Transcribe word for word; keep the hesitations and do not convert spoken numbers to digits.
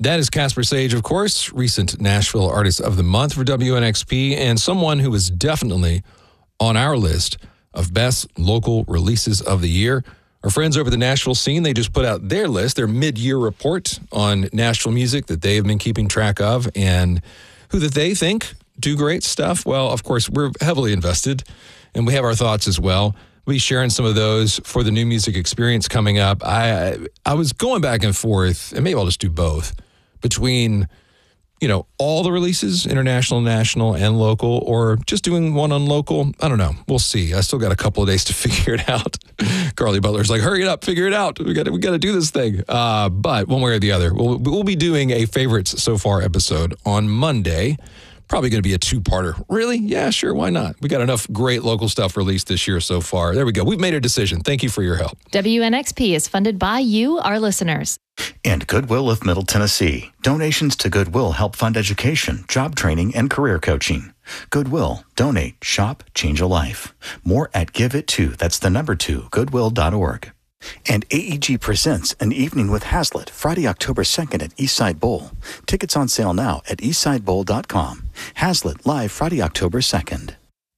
That is Casper Sage, of course, recent Nashville Artist of the Month for W N X P, and someone who is definitely on our list of best local releases of the year. Our friends over the Nashville Scene, they just put out their list, their mid-year report on Nashville music that they have been keeping track of and who that they think do great stuff. Well, of course, we're heavily invested, and we have our thoughts as well. We'll be sharing some of those for the New Music Experience coming up. I I was going back and forth, and maybe I'll just do both, between, you know, all the releases, international, national, and local, or just doing one on local. I don't know. We'll see. I still got a couple of days to figure it out. Carly Butler's like, hurry it up, figure it out. We got to we got to do this thing. Uh, but one way or the other, we'll, we'll be doing a favorites so far episode on Monday. Probably going to be a two-parter. Really? Yeah, sure. Why not? We got enough great local stuff released this year so far. There we go. We've made a decision. Thank you for your help. W N X P is funded by you, our listeners. And Goodwill of Middle Tennessee. Donations to Goodwill help fund education, job training, and career coaching. Goodwill. Donate. Shop. Change a life. More at Give It To. That's the number two. Goodwill dot org. And A E G presents An Evening with Hazlitt, Friday, October second at Eastside Bowl. Tickets on sale now at eastside bowl dot com. Hazlitt live Friday, October second.